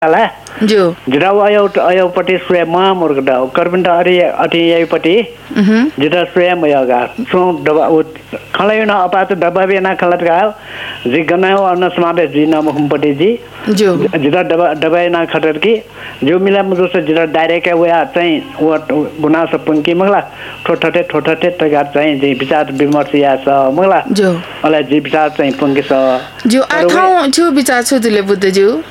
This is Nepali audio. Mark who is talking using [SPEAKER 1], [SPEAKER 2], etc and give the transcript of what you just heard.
[SPEAKER 1] Ala,
[SPEAKER 2] Jo.
[SPEAKER 1] Jira ayo pati swe ma murgda, karbinda ati ayo pati, jira swe mayaga. So daba khalayuna apat daba bina khalat ga, zigana ana smade jina muhampati ji.
[SPEAKER 2] Jo.
[SPEAKER 1] Jira daba na khatar ki, jo mila mudosa jira direct है वो आता है वो गुना सब पंकी मगला थोड़े तगार चाहिए जी बिचार बीमारी ऐसा मगला
[SPEAKER 2] जो
[SPEAKER 1] अल्लाह जी बिचार चाहिए पंकी सा
[SPEAKER 2] जो आठाओं जो बिचार छो दिले बुद्ध जो